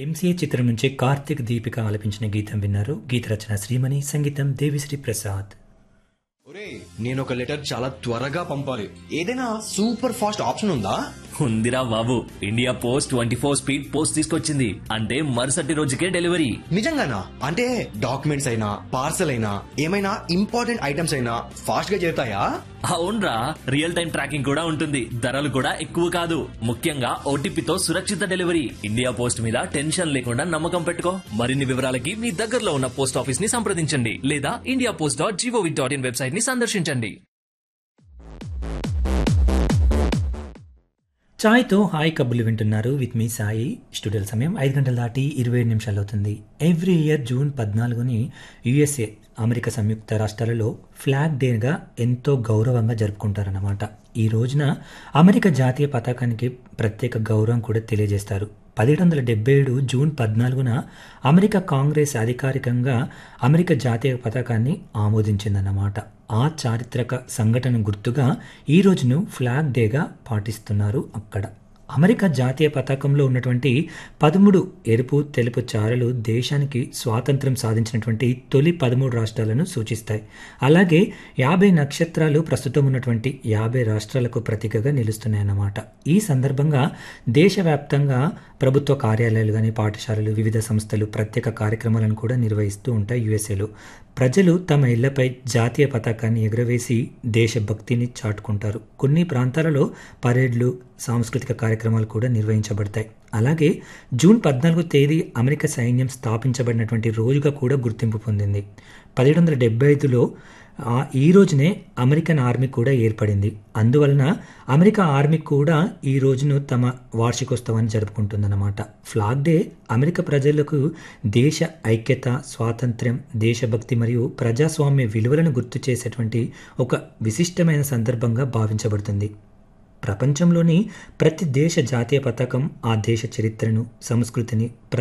MCA చిత్రం నుంచి కార్తిక్ దీపిక ఆలపించిన గీతం విన్నారు. గీత రచన శ్రీమణి, సంగీతం దేవిశ్రీ ప్రసాద్. ఒరే, నేను ఒక లెటర్ చాలా త్వరగా పంపాలి. ఏదైనా సూపర్ ఫాస్ట్ ఆప్షన్ ఉందా? ఉందిరా బాబు, ఇండియా పోస్ట్ 24 స్పీడ్ పోస్ట్ తీసుకొచ్చింది. అంటే మరుసటి రోజుకే డెలివరీ. నిజంగానా? అంటే డాక్యుమెంట్స్ అయినా పార్సల్ అయినా ఏమైనా ఇంపార్టెంట్ ఐటమ్స్ అయినా ఫాస్ట్ గా చేరుతాయా? అవునరా, రియల్ టైం ట్రాకింగ్ కూడా ఉంటుంది. ధరలు కూడా ఎక్కువ కాదు. ముఖ్యంగా ఓటీపీతో సురక్షిత డెలివరీ. ఇండియా పోస్ట్ మీద టెన్షన్ లేకుండా నమ్మకం పెట్టుకో. మరిన్ని వివరాలకి మీ దగ్గరలో ఉన్న పోస్ట్ ఆఫీస్ ని సంప్రదించండి లేదా indiapost.gov.in వెబ్సైట్ ని సందర్శించండి. ఛాయ్తో హాయ్ కబుర్లు వింటున్నారు విత్ మీ సాయి. స్టూడియో సమయం 5 గంటల దాటి 27 నిమిషాలు అవుతుంది. Every year June 14ని USA America సంయుక్త రాష్ట్రాలలో ఫ్లాగ్ డేగా ఎంతో గౌరవంగా జరుపుకుంటారన్నమాట. ఈ రోజున అమెరికా జాతీయ పతాకానికి ప్రత్యేక గౌరవం కూడా తెలియజేస్తారు. 1777 జూన్ 14న అమెరికా కాంగ్రెస్ అధికారికంగా అమెరికా జాతీయ పతాకాన్ని ఆమోదించిందన్నమాట. ఆ చారిత్రక సంఘటన గుర్తుగా ఈ రోజును ఫ్లాగ్ డేగా పాటిస్తున్నారు అక్కడ. అమెరికా జాతీయ పతాకంలో ఉన్నటువంటి 13 ఎరుపు తెలుపు చారలు దేశానికి స్వాతంత్ర్యం సాధించినటువంటి తొలి 13 రాష్ట్రాలను సూచిస్తాయి. అలాగే 50 నక్షత్రాలు ప్రస్తుతం ఉన్నటువంటి 50 రాష్ట్రాలకు ప్రతీకగా నిలుస్తున్నాయన్నమాట. ఈ సందర్భంగా దేశవ్యాప్తంగా ప్రభుత్వ కార్యాలయాలు కానీ పాఠశాలలు, వివిధ సంస్థలు ప్రత్యేక కార్యక్రమాలను కూడా నిర్వహిస్తూ ఉంటాయి యుఎస్ఏలో. ప్రజలు తమ ఇళ్లపై జాతీయ పతాకాన్ని ఎగురవేసి దేశభక్తిని చాటుకుంటారు. కొన్ని ప్రాంతాలలో పరేడ్లు, సాంస్కృతిక కార్యక్రమాలు కూడా నిర్వహించబడతాయి. అలాగే జూన్ 14వ తేదీ అమెరికా సైన్యం స్థాపించబడినటువంటి రోజుగా కూడా గుర్తింపు పొందింది. 1775లో ఈ రోజునే అమెరికన్ ఆర్మీ కూడా ఏర్పడింది. అందువలన అమెరికా ఆర్మీ కూడా ఈ రోజును తమ వార్షికోత్సవాన్ని జరుపుకుంటుందన్నమాట. ఫ్లాగ్ డే అమెరికా ప్రజలకు దేశ ఐక్యత, స్వాతంత్ర్యం, దేశభక్తి మరియు ప్రజాస్వామ్య విలువలను గుర్తు చేసేటువంటి ఒక విశిష్టమైన సందర్భంగా భావించబడుతుంది. ప్రపంచంలోని ప్రతి దేశ జాతీయ పతాకం ఆ దేశ చరిత్రను, సంస్కృతిని